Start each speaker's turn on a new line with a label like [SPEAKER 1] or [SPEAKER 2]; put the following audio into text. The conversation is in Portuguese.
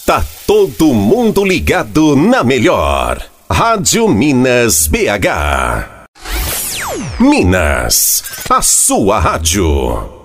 [SPEAKER 1] Tá todo mundo ligado na melhor. Rádio Minas BH. Minas, a sua rádio.